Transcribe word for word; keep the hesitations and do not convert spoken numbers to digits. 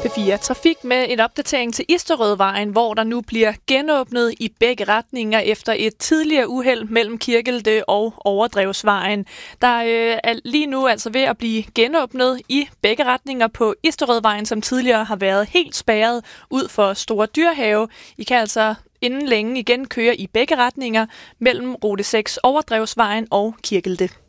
P fire Trafik med en opdatering til Isterødvejen, hvor der nu bliver genåbnet i begge retninger efter et tidligere uheld mellem Kirkelte og Overdrevsvejen. Der øh, er lige nu altså ved at blive genåbnet i begge retninger på Isterødvejen, som tidligere har været helt spærret ud for Store Dyrehave. I kan altså inden længe igen køre i begge retninger mellem Rute seks Overdrevsvejen og Kirkelte.